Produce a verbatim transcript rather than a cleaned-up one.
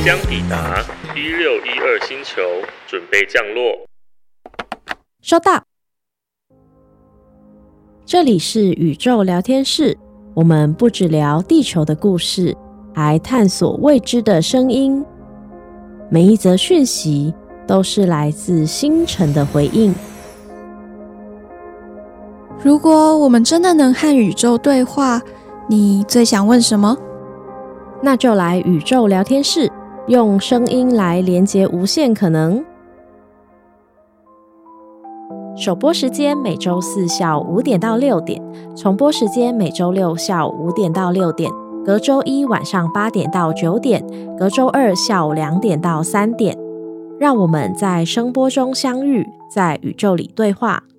将抵达一六一二星球，准备降落。 收到。这里是宇宙聊天室，我们不只聊地球的故事，还探索未知的声音。每一则讯息都是来自星辰的回应。 如果我们真的能和宇宙对话，你最想问什么？ 那就来宇宙聊天室，用声音来连接无限可能。首播时间每周四下午五点到六点，重播时间每周六下午五点到六点，隔周一晚上八点到九点，隔周二下午两点到三点。让我们在声波中相遇，在宇宙里对话。